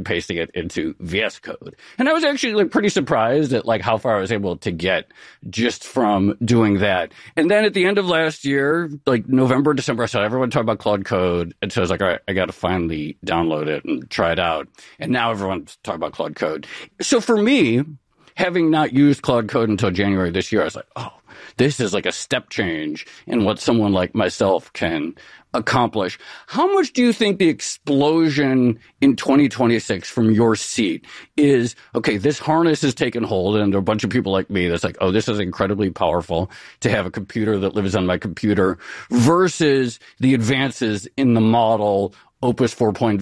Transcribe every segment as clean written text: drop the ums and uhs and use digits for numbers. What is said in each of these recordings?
pasting it into VS Code. And I was actually like pretty surprised at like how far I was able to get just from doing that. And then at the end of last year, like November, December, I saw everyone talk about Claude Code. And so I was like, all right, I got to finally download it and try it out. And now everyone's talking about Claude Code. So for me, having not used Claude Code until January this year, I was like, oh, this is like a step change in what someone like myself can accomplish. How much do you think the explosion in 2026 from your seat is, okay, this harness has taken hold, and there are a bunch of people like me that's like, oh, this is incredibly powerful to have a computer that lives on my computer, versus the advances in the model, Opus 4.5,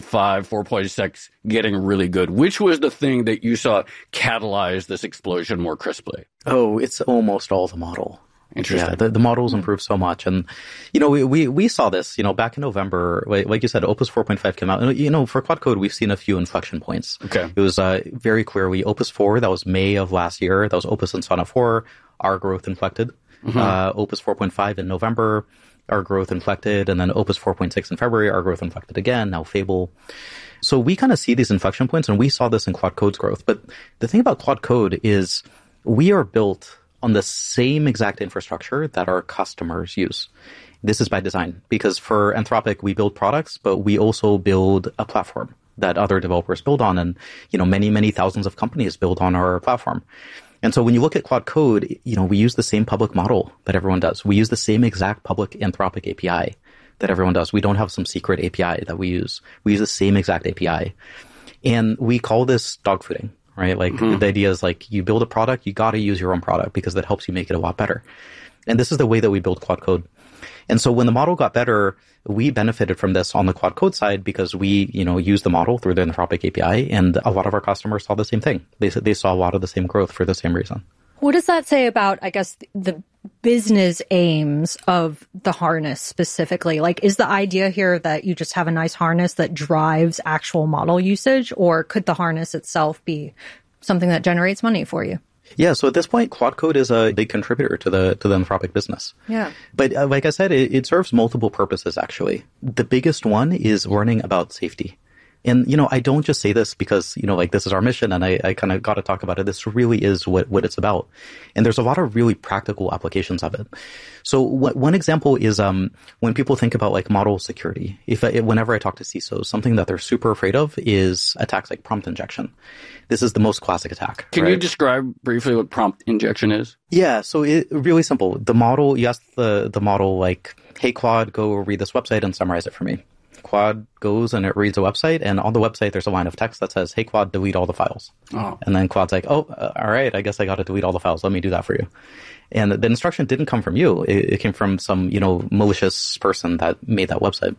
4.6 getting really good? Which was the thing that you saw catalyze this explosion more crisply? Oh, it's almost all the model. Interesting. Yeah, the models improved so much. And, you know, we saw this, you know, back in November, like you said, Opus 4.5 came out. And, you know, for Claude Code, we've seen a few inflection points. Okay. It was very clear. Opus 4, that was May of last year. That was Opus and Sonnet 4. Our growth inflected. Opus 4.5 in November, our growth inflected. And then Opus 4.6 in February, our growth inflected again. Now Fable. So we kind of see these inflection points, and we saw this in Claude Code's growth. But the thing about Claude Code is we are built on the same exact infrastructure that our customers use. This is by design, because for Anthropic, we build products, but we also build a platform that other developers build on. And, you know, many, many thousands of companies build on our platform. And so when you look at Claude Code, you know, we use the same public model that everyone does. We use the same exact public Anthropic API that everyone does. We don't have some secret API that we use. We use the same exact API. And we call this dogfooding. Right? Like the idea is like you build a product, you got to use your own product because that helps you make it a lot better. And this is the way that we build Claude Code. And so when the model got better, we benefited from this on the Claude Code side because we, you know, use the model through the Anthropic API, and a lot of our customers saw the same thing. They saw a lot of the same growth for the same reason. What does that say about, I guess, the business aims of the harness specifically? Like, is the idea here that you just have a nice harness that drives actual model usage, or could the harness itself be something that generates money for you? Yeah, so at this point, Claude Code is a big contributor to the Anthropic business. Yeah. But like I said, it serves multiple purposes, actually. The biggest one is learning about safety. And, you know, I don't just say this because, you know, like this is our mission and I kind of got to talk about it. This really is what it's about. And there's a lot of really practical applications of it. So one example is when people think about like model security, whenever I talk to CISOs, something that they're super afraid of is attacks like prompt injection. This is the most classic attack. Can you describe briefly what prompt injection is? Yeah, so really simple. The model, you ask the model like, hey, Claude, go read this website and summarize it for me. Claude goes and it reads a website, and on the website there's a line of text that says, hey, Claude, delete all the files. Oh. And then Claude's like, all right, I guess I got to delete all the files. Let me do that for you. And the instruction didn't come from you. It came from some, you know, malicious person that made that website.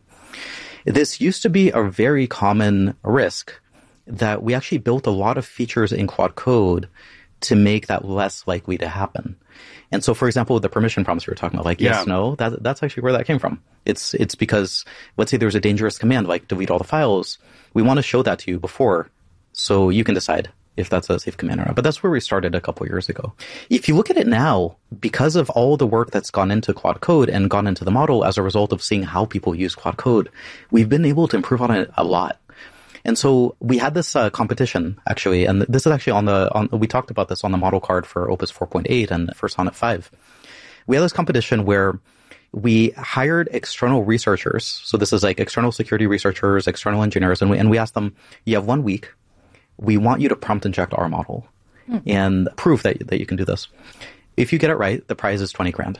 This used to be a very common risk that we actually built a lot of features in Claude Code to make that less likely to happen. And so, for example, the permission prompts we were talking about, like yes, no, that's actually where that came from. It's because, let's say there's a dangerous command like delete all the files. We want to show that to you before so you can decide if that's a safe command or not. But that's where we started a couple of years ago. If you look at it now, because of all the work that's gone into Claude Code and gone into the model as a result of seeing how people use Claude Code, we've been able to improve on it a lot. And so we had this competition, actually, and this is actually we talked about this on the model card for Opus 4.8 and for Sonnet 5. We had this competition where we hired external researchers. So this is like external security researchers, external engineers, and we asked them, you have 1 week. We want you to prompt inject our model and prove that you can do this. If you get it right, the prize is $20,000.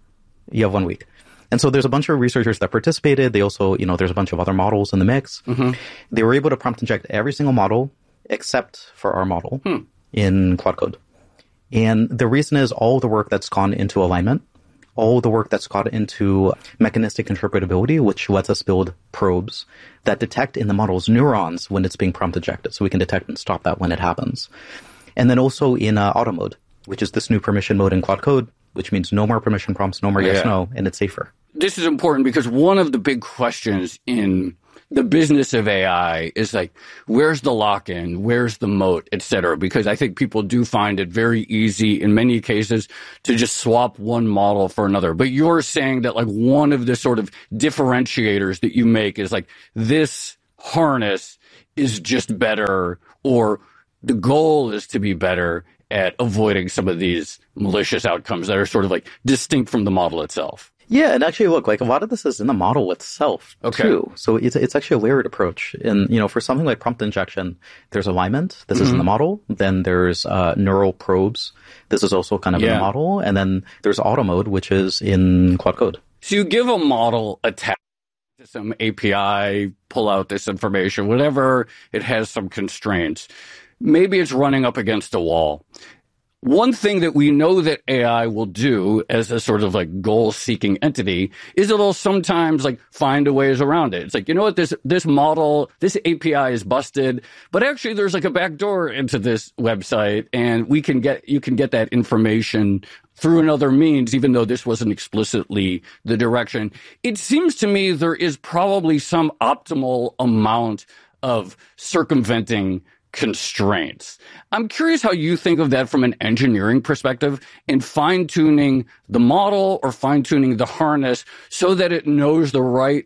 You have 1 week. And so there's a bunch of researchers that participated. They also, you know, there's a bunch of other models in the mix. They were able to prompt inject every single model except for our model in Claude Code. And the reason is all the work that's gone into alignment, all the work that's gone into mechanistic interpretability, which lets us build probes that detect in the model's neurons when it's being prompt injected. So we can detect and stop that when it happens. And then also in auto mode, which is this new permission mode in Claude Code, which means no more permission prompts, no more yes, no, and it's safer. This is important because one of the big questions in the business of AI is like, where's the lock-in? Where's the moat, et cetera? Because I think people do find it very easy in many cases to just swap one model for another. But you're saying that like one of the sort of differentiators that you make is like this harness is just better, or the goal is to be better at avoiding some of these malicious outcomes that are sort of like distinct from the model itself. Yeah, and actually, look, like a lot of this is in the model itself too. So it's actually a layered approach. And for something like prompt injection, there's alignment. This is in the model. Then there's neural probes. This is also kind of in the model. And then there's auto mode, which is in Claude Code. So you give a model a task to some API, pull out this information, whatever. It has some constraints. Maybe it's running up against a wall. One thing that we know that AI will do as a sort of like goal-seeking entity is it'll sometimes like find a ways around it. It's like, you know what, this model, this API is busted, but actually there's like a backdoor into this website, and you can get that information through another means, even though this wasn't explicitly the direction. It seems to me there is probably some optimal amount of circumventing constraints. I'm curious how you think of that from an engineering perspective in fine-tuning the model or fine-tuning the harness so that it knows the right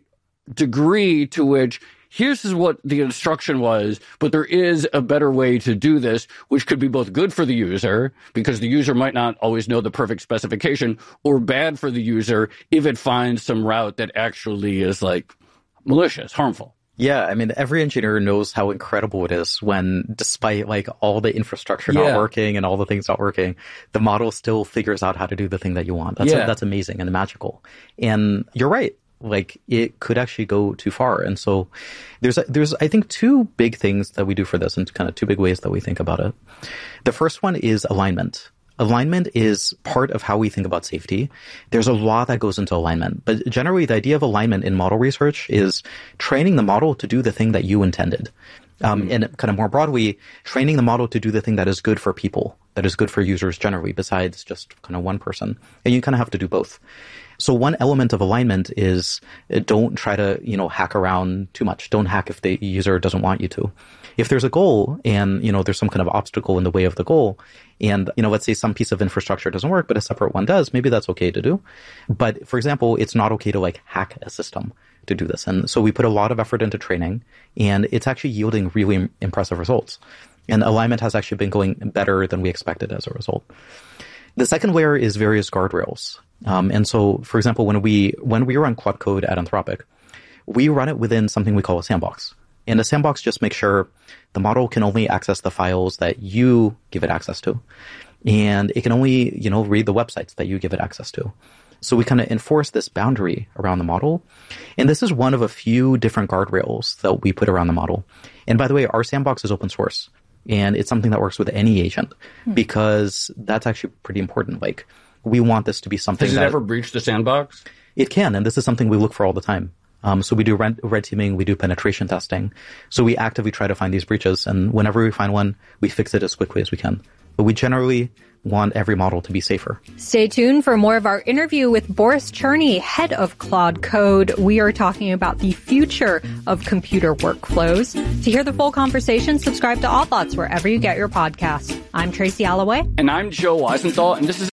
degree to which here's what the instruction was, but there is a better way to do this, which could be both good for the user, because the user might not always know the perfect specification, or bad for the user if it finds some route that actually is like malicious, harmful. Yeah, I mean, every engineer knows how incredible it is when, despite like all the infrastructure not working and all the things not working, the model still figures out how to do the thing that you want. That's amazing and magical. And you're right. Like, it could actually go too far. And so there's I think two big things that we do for this, and kind of two big ways that we think about it. The first one is alignment. Alignment is part of how we think about safety. There's a lot that goes into alignment, but generally the idea of alignment in model research is training the model to do the thing that you intended. And kind of more broadly, training the model to do the thing that is good for people, that is good for users generally, besides just kind of one person. And you kind of have to do both. So one element of alignment is don't try to, hack around too much. Don't hack if the user doesn't want you to. If there's a goal and, there's some kind of obstacle in the way of the goal, and, let's say some piece of infrastructure doesn't work, but a separate one does, maybe that's okay to do. But for example, it's not okay to like hack a system to do this. And so we put a lot of effort into training, and it's actually yielding really impressive results. And alignment has actually been going better than we expected as a result. The second layer is various guardrails. And so, for example, when we run Claude Code at Anthropic, we run it within something we call a sandbox. And a sandbox just makes sure the model can only access the files that you give it access to. And it can only, read the websites that you give it access to. So we kind of enforce this boundary around the model. And this is one of a few different guardrails that we put around the model. And by the way, our sandbox is open source. And it's something that works with any agent, because that's actually pretty important. Like, we want this to be something Does it ever breach the sandbox? It can, and this is something we look for all the time. So we do red teaming, we do penetration testing. So we actively try to find these breaches, and whenever we find one, we fix it as quickly as we can. But we generally want every model to be safer. Stay tuned for more of our interview with Boris Cherny, head of Claude Code. We are talking about the future of computer workflows. To hear the full conversation, subscribe to All Thoughts wherever you get your podcasts. I'm Tracy Alloway. And I'm Joe Weisenthal, and this is